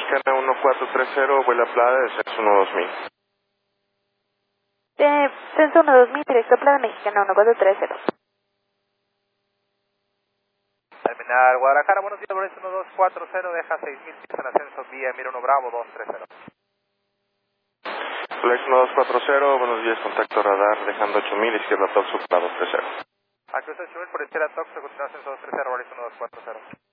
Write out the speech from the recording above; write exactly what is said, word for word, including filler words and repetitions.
Mexicana uno cuatro tres cero, vuela Playa de Censo uno dos mil. De Censo uno dos mil, directo Playa Mexicana uno cuatro tres cero. Terminal Guadalajara, buenos días, Lorenzo uno dos cuatro cero, deja seis mil pies en ascenso vía Mira uno Bravo dos tres cero. Flex uno dos cuatro cero, buenos días, contacto radar, dejando ocho mil, izquierda Toxo, Playa dos tres cero. Aquí está ocho mil por izquierda Toxo, continúa ascenso dos tres cero, Lorenzo uno dos cuatro cero.